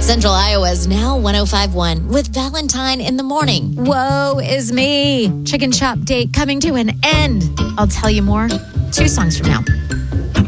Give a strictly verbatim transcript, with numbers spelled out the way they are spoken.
Central Iowa's now one oh five point one with Valentine in the morning. Woe is me. Chicken Shop date coming to an end. I'll tell you more two songs from now.